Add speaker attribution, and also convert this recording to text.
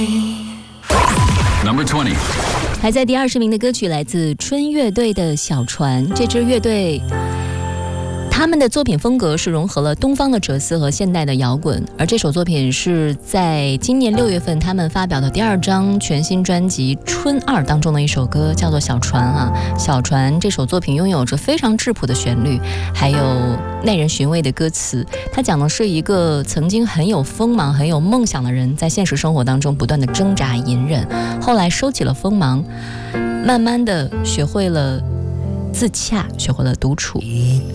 Speaker 1: Number 20，
Speaker 2: 排在第20名的歌曲来自春乐队的《小船》。这支乐队他们的作品风格是融合了东方的哲思和现代的摇滚，而这首作品是在今年6月份他们发表的第2张全新专辑《春2》当中的一首歌，叫做《小船》啊。小船这首作品拥有着非常质朴的旋律，还有耐人寻味的歌词。它讲的是一个曾经很有锋芒、很有梦想的人，在现实生活当中不断的挣扎隐忍，后来收起了锋芒，慢慢的学会了自洽，学会了独处。